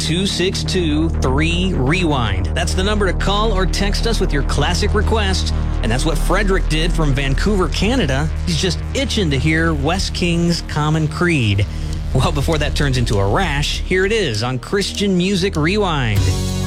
262-3-REWIND. That's the number to call or text us with your classic request. And that's what Frederick did from Vancouver, Canada. He's just itching to hear West King's Common Creed. Well, before that turns into a rash, here it is on Christian Music Rewind.